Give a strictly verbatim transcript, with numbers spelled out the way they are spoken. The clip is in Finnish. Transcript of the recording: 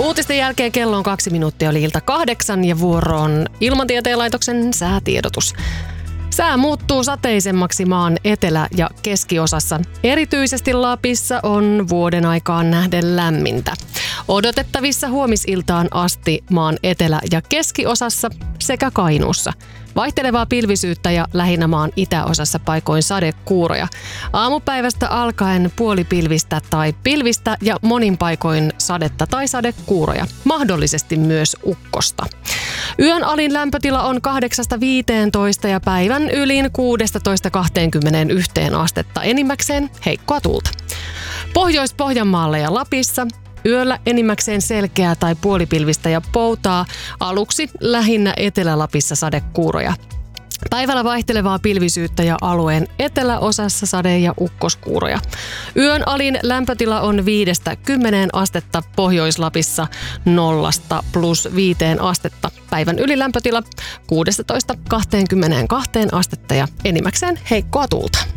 Uutisten jälkeen kello on kaksi minuuttia oli ilta kahdeksan ja vuoroon Ilmatieteen laitoksen säätiedotus. Sää muuttuu sateisemmaksi maan etelä- ja keskiosassa. Erityisesti Lapissa on vuoden aikaan nähden lämmintä. Odotettavissa huomisiltaan asti maan etelä- ja keskiosassa sekä Kainuussa. Vaihtelevaa pilvisyyttä ja lähinnä maan itäosassa paikoin sadekuuroja. Aamupäivästä alkaen puolipilvistä tai pilvistä ja monin paikoin sadetta tai sadekuuroja. Mahdollisesti myös ukkosta. Yön alin lämpötila on kahdeksasta viiteentoista ja päivän ylin kuudestatoista kahteenkymmeneenyhteen astetta. Enimmäkseen heikkoa tuulta. Pohjois-Pohjanmaalla ja Lapissa yöllä enimmäkseen selkeää tai puolipilvistä ja poutaa. Aluksi lähinnä Etelä-Lapissa sadekuuroja. Päivällä vaihtelevaa pilvisyyttä ja alueen eteläosassa sade- ja ukkoskuuroja. Yön alin lämpötila on viidestä kymmeneen astetta, Pohjois-Lapissa nollasta plus viiteen astetta. Päivän ylilämpötila kuudestatoista kahteenkymmeneenkahteen astetta ja enimmäkseen heikkoa tuulta.